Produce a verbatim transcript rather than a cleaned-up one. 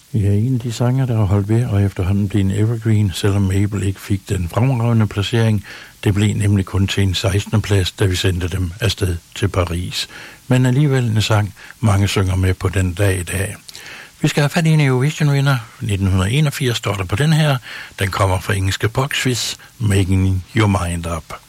Ja, en af de sanger, der har holdt ved, og efterhånden blev en evergreen, selvom Mabel ikke fik den fremragende placering. Det blev nemlig kun til en sekstende plads, da vi sendte dem afsted til Paris. Men alligevel en sang, mange synger med på den dag i dag. Vi skal have fat i en Eurovision-vinder. nitten enogfirs står der på den her. Den kommer fra engelske Boxfizz, Making Your Mind Up.